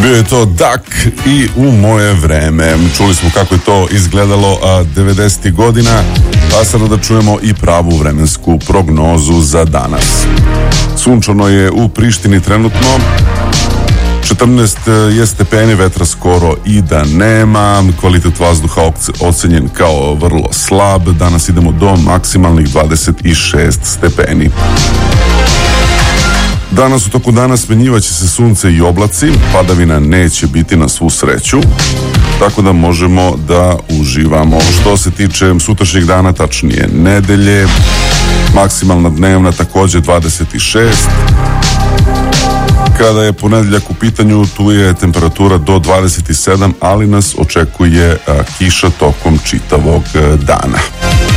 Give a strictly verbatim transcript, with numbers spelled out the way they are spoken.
Bio je to Dak i U moje vreme. Čuli smo kako je to izgledalo devedesetih godina, a sada da čujemo i pravu vremensku prognozu za danas. Sunčano je u Prištini trenutno, četrnaest je stepeni, vetra skoro i da nema, kvalitet vazduha ocenjen kao vrlo slab, danas idemo do maksimalnih dvadeset šest stepeni. Danas u toku dana smenjivaće se sunce i oblaci, padavina neće biti na svu sreću, tako da možemo da uživamo. Što se tiče sutrašnjeg dana, tačnije nedelje, maksimalna dnevna takođe dvadeset šest. Kada je ponedeljak u pitanju, tu je temperatura do dvadeset sedam, ali nas očekuje a, kiša tokom čitavog dana.